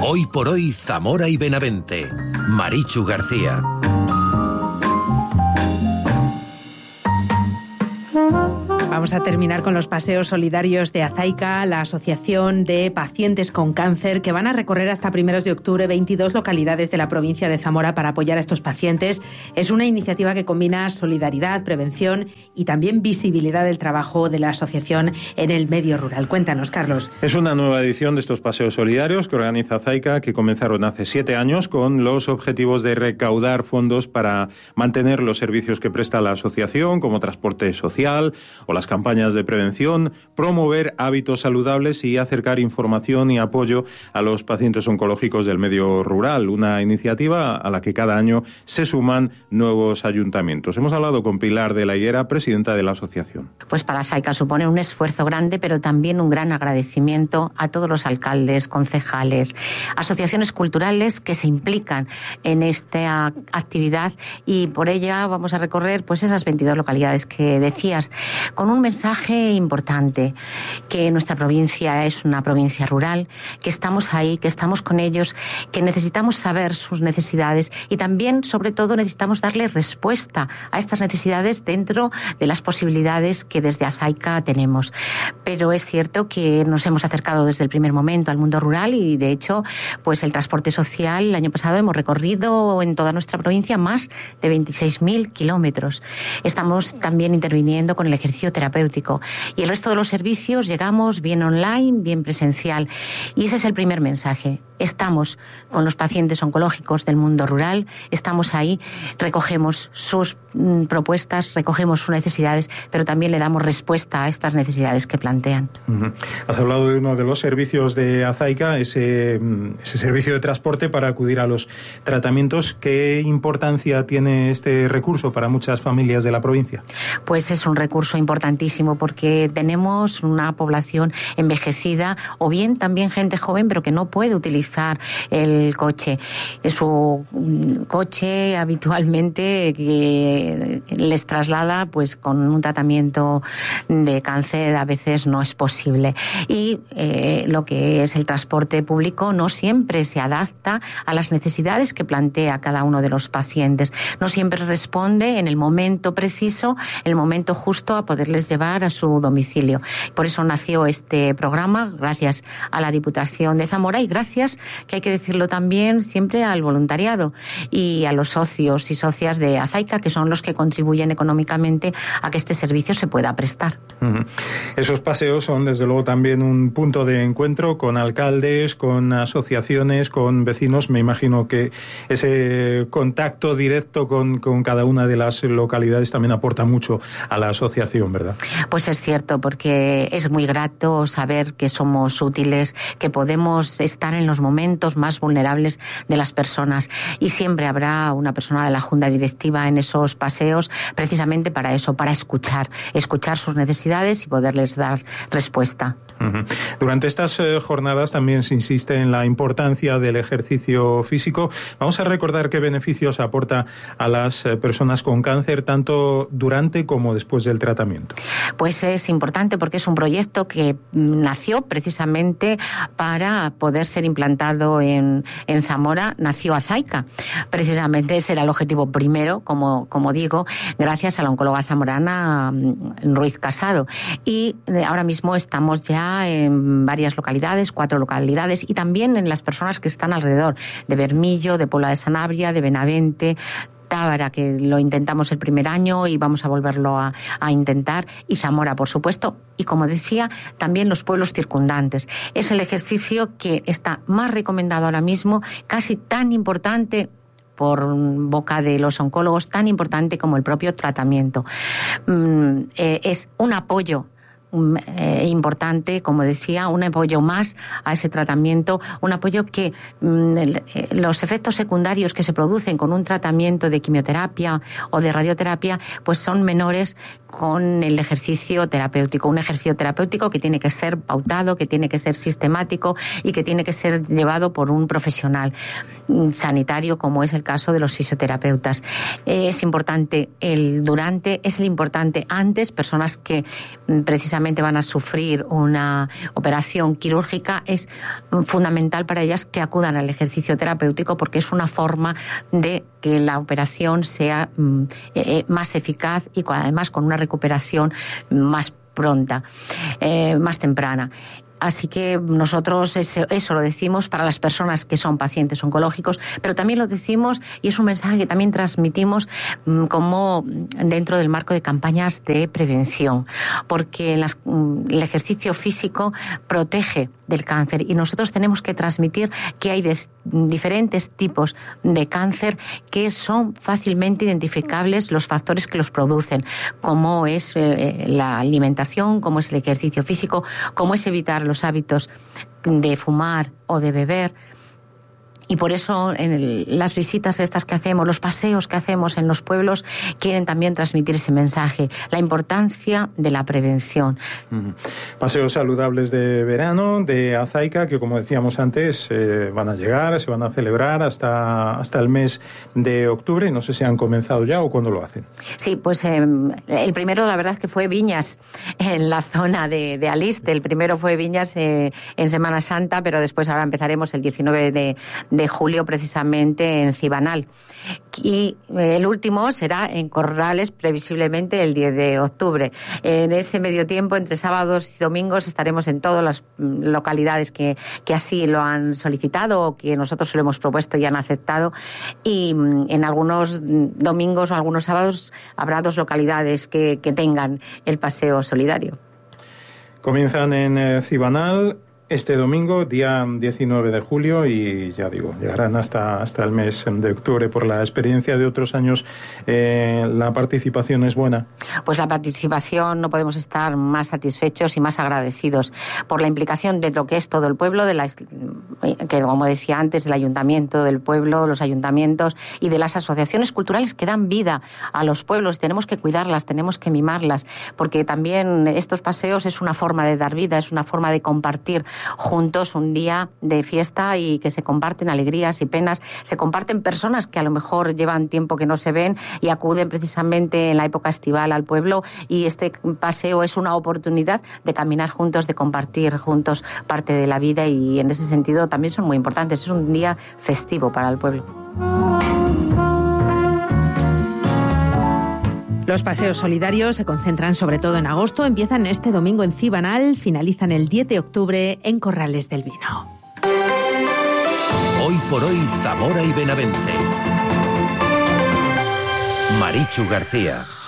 Hoy por hoy, Zamora y Benavente. Marichu García. Vamos a terminar con los paseos solidarios de Azaica, la Asociación de Pacientes con Cáncer, que van a recorrer hasta primeros de octubre 22 localidades de la provincia de Zamora para apoyar a estos pacientes. Es una iniciativa que combina solidaridad, prevención y también visibilidad del trabajo de la asociación en el medio rural. Cuéntanos, Carlos. Es una nueva edición de estos paseos solidarios que organiza Azaica, que comenzaron hace 7 años con los objetivos de recaudar fondos para mantener los servicios que presta la asociación, como transporte social o las campañas de prevención, promover hábitos saludables y acercar información y apoyo a los pacientes oncológicos del medio rural, una iniciativa a la que cada año se suman nuevos ayuntamientos. Hemos hablado con Pilar de la Higuera, presidenta de la asociación. Pues para Azaica supone un esfuerzo grande, pero también un gran agradecimiento a todos los alcaldes, concejales, asociaciones culturales que se implican en esta actividad, y por ella vamos a recorrer pues esas 22 localidades que decías, con un mensaje importante, que nuestra provincia es una provincia rural, que estamos ahí, que estamos con ellos, que necesitamos saber sus necesidades y también, sobre todo, necesitamos darle respuesta a estas necesidades dentro de las posibilidades que desde Azaica tenemos. Pero es cierto que nos hemos acercado desde el primer momento al mundo rural y, de hecho, pues el transporte social, el año pasado hemos recorrido en toda nuestra provincia más de 26.000 kilómetros. Estamos también interviniendo con el ejercicio terapéutico y el resto de los servicios llegamos bien online, bien presencial, y ese es el primer mensaje. Estamos con los pacientes oncológicos del mundo rural, estamos ahí, recogemos sus propuestas, recogemos sus necesidades, pero también le damos respuesta a estas necesidades que plantean. Has hablado de uno de los servicios de Azaica, ese servicio de transporte para acudir a los tratamientos. ¿Qué importancia tiene este recurso para muchas familias de la provincia? Pues es un recurso importantísimo porque tenemos una población envejecida o bien también gente joven pero que no puede utilizar el coche. Su coche habitualmente que les traslada pues con un tratamiento de cáncer a veces no es posible. Y lo que es el transporte público no siempre se adapta a las necesidades que plantea cada uno de los pacientes. No siempre responde en el momento preciso, el momento justo a poderles llevar a su domicilio. Por eso nació este programa, gracias a la Diputación de Zamora y gracias, que hay que decirlo también, siempre al voluntariado y a los socios y socias de Azaica, que son los que contribuyen económicamente a que este servicio se pueda prestar. Esos paseos son desde luego también un punto de encuentro con alcaldes, con asociaciones, con vecinos. Me imagino que ese contacto directo con cada una de las localidades también aporta mucho a la asociación, ¿verdad? Pues es cierto, porque es muy grato saber que somos útiles, que podemos estar en los momentos más vulnerables de las personas, y siempre habrá una persona de la Junta Directiva en esos paseos precisamente para eso, para escuchar sus necesidades y poderles dar respuesta. Durante estas jornadas también se insiste en la importancia del ejercicio físico. Vamos a recordar qué beneficios aporta a las personas con cáncer tanto durante como después del tratamiento. Pues es importante porque es un proyecto que nació precisamente para poder ser implantado en Zamora. Nació Azaica. Precisamente ese era el objetivo primero, como digo, gracias a la oncóloga zamorana Ruiz Casado. Y ahora mismo estamos ya en varias localidades, 4 localidades, y también en las personas que están alrededor, de Bermillo, de Puebla de Sanabria, de Benavente, Tábara, que lo intentamos el primer año y vamos a volverlo a intentar, y Zamora, por supuesto, y como decía, también los pueblos circundantes. Es el ejercicio que está más recomendado ahora mismo, casi tan importante por boca de los oncólogos, tan importante como el propio tratamiento. Es un apoyo importante, como decía, un apoyo más a ese tratamiento, un apoyo que los efectos secundarios que se producen con un tratamiento de quimioterapia o de radioterapia pues son menores con el ejercicio terapéutico. Un ejercicio terapéutico que tiene que ser pautado, que tiene que ser sistemático y que tiene que ser llevado por un profesional sanitario, como es el caso de los fisioterapeutas. Es importante el durante, es el importante antes. Personas que precisamente van a sufrir una operación quirúrgica, es fundamental para ellas que acudan al ejercicio terapéutico, porque es una forma de que la operación sea más eficaz y además con una recuperación más pronta, más temprana. Así que nosotros eso lo decimos para las personas que son pacientes oncológicos, pero también lo decimos, y es un mensaje que también transmitimos como dentro del marco de campañas de prevención, porque el ejercicio físico protege del cáncer y nosotros tenemos que transmitir que hay diferentes tipos de cáncer que son fácilmente identificables los factores que los producen, como es la alimentación, como es el ejercicio físico, como es evitar los hábitos de fumar o de beber. Y por eso las visitas estas que hacemos, los paseos que hacemos en los pueblos, quieren también transmitir ese mensaje, la importancia de la prevención. Paseos saludables de verano, de Azaica, que como decíamos antes, van a llegar, se van a celebrar hasta el mes de octubre. No sé si han comenzado ya o cuándo lo hacen. Sí, pues el primero, la verdad es que fue Viñas, en la zona de Aliste. El primero fue Viñas en Semana Santa, pero después ahora empezaremos el 19 de julio precisamente en Cibanal. Y el último será en Corrales, previsiblemente el 10 de octubre. En ese medio tiempo, entre sábados y domingos, estaremos en todas las localidades que así lo han solicitado o que nosotros se lo hemos propuesto y han aceptado. Y en algunos domingos o algunos sábados habrá 2 localidades que tengan el paseo solidario. Comienzan en Cibanal este domingo, día 19 de julio, y ya digo, llegarán hasta el mes de octubre. Por la experiencia de otros años, ¿la participación es buena? Pues la participación, no podemos estar más satisfechos y más agradecidos por la implicación de lo que es todo el pueblo, que como decía antes, del ayuntamiento del pueblo, los ayuntamientos y de las asociaciones culturales que dan vida a los pueblos. Tenemos que cuidarlas, tenemos que mimarlas, porque también estos paseos es una forma de dar vida, es una forma de compartir juntos un día de fiesta y que se comparten alegrías y penas, se comparten personas que a lo mejor llevan tiempo que no se ven y acuden precisamente en la época estival al pueblo, y este paseo es una oportunidad de caminar juntos, de compartir juntos parte de la vida, y en ese sentido también son muy importantes. Es un día festivo para el pueblo. Los paseos solidarios se concentran sobre todo en agosto, empiezan este domingo en Cibanal, finalizan el 10 de octubre en Corrales del Vino. Hoy por hoy, Zamora y Benavente. Marichu García.